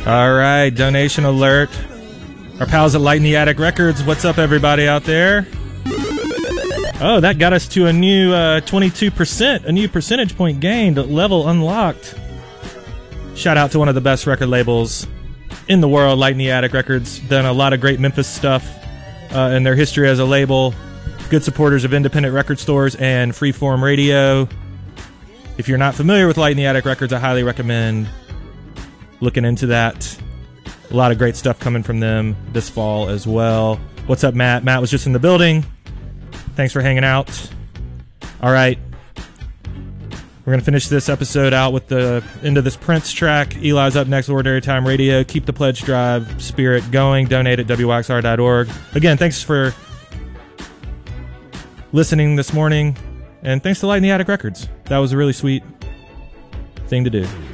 All right, donation alert. Our pals at Light in the Attic Records. What's up, everybody out there? Oh, that got us to a new 22%, a new percentage point gained, level unlocked. Shout out to one of the best record labels in the world, Light in the Attic Records. Done a lot of great Memphis stuff in their history as a label. Good supporters of independent record stores and freeform radio. If you're not familiar with Light in the Attic Records, I highly recommend looking into that. A lot of great stuff coming from them this fall as well. What's up, Matt? Matt was just in the building. Thanks for hanging out. All right. We're going to finish this episode out with the end of this Prince track. Eli's up next, Ordinary Time Radio. Keep the pledge drive spirit going. Donate at WYXR.org. Again, thanks for listening this morning. And thanks to Light in the Attic Records. That was a really sweet thing to do.